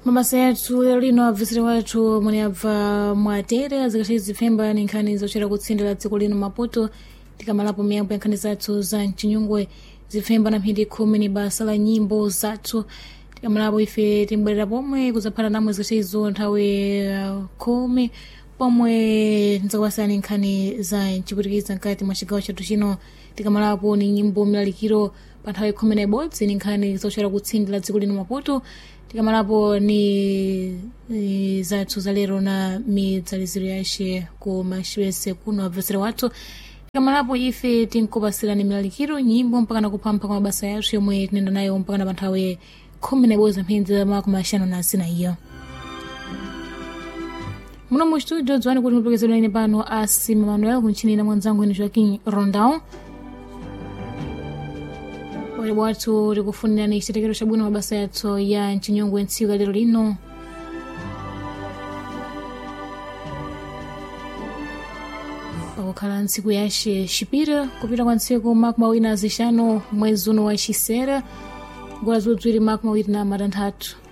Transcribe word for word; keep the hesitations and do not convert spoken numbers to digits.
mabasa yathu lero lino abvisire wathu mwene abva mwatere azikathizi zifemba ni nkhani zochera kutsindira dziko lino Maputo tikamalapo miyambo ya nkhani zathu za mchinyungwe zifemba na mphindi khumi ni basa la nyimbo zathu tikamalapo ife timbwerera pomwe kuzaphata namwe zikathizo nthawi uh, khumi pomwe nzakuwasani nkhani za mchiputikiza nkati mwa chigawo chathu chino tikamalapo ni nyimbo milalikiro pa nthawi khumi na ibodzi ni nkhani zochera kutsindira dziko lino Maputo tikamalapo ni, ni zathu za lero na midzaliziro yace ku mashibese kuno abvisire wathu tikamalapo ife tinkupasirani milalikiro nyimbo mpaka na kuphampha kwa mabasa yathu yomwe tinenda nayo mpaka na pa nthawi khumi na ibodzi mphindi za makumi ashanu na asina iyo muno mu studio dzwani kuti mupekezedwa ine pano Asima Manuel kunchini na mwanzangu ine Joaquim Rondão wale watu tikufunirani chitekero cha bwino mabasa yathu ya mchinyungwe ntsiku lero lino pakukhala ntsiku yace xipira kupita kwa ntsiku makumi awiri na zixanu mwezi uno wa Xisera ngora ziwiri makumi awiri na matanthatu